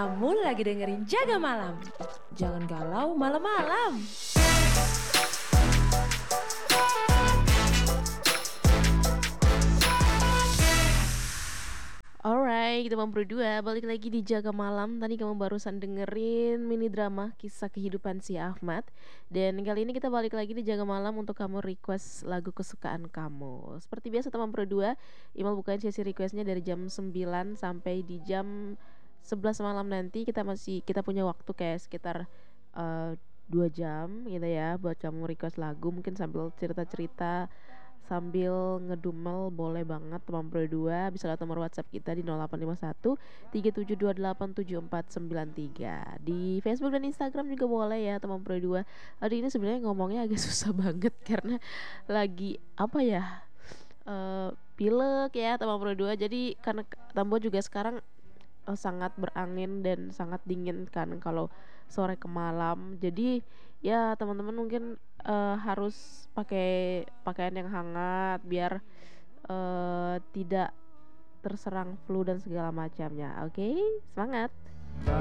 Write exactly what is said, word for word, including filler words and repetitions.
Kamu lagi dengerin Jaga Malam. Jangan galau malam-malam. Alright, kita mau berdua balik lagi di Jaga Malam. Tadi kamu barusan dengerin mini drama kisah kehidupan si Ahmad. Dan kali ini kita balik lagi di Jaga Malam untuk kamu request lagu kesukaan kamu. Seperti biasa teman berdua, Imal bukain sesi requestnya dari jam sembilan sampai di jam sebelas malam nanti. Kita masih kita punya waktu kayak sekitar uh, dua jam gitu ya buat kamu request lagu, mungkin sambil cerita-cerita sambil ngedumel boleh banget teman berdua. Bisa lewat nomor WhatsApp kita di nol delapan lima satu tiga tujuh dua delapan tujuh empat sembilan tiga. Di Facebook dan Instagram juga boleh ya teman berdua. Hari ini sebenarnya ngomongnya agak susah banget karena lagi apa ya, uh, pilek ya teman berdua. Jadi karena Tambun juga sekarang uh, sangat berangin dan sangat dingin kan kalau sore ke malam. Jadi ya teman-teman mungkin uh, harus pakai pakaian yang hangat biar uh, tidak terserang flu dan segala macamnya. Oke, semangat.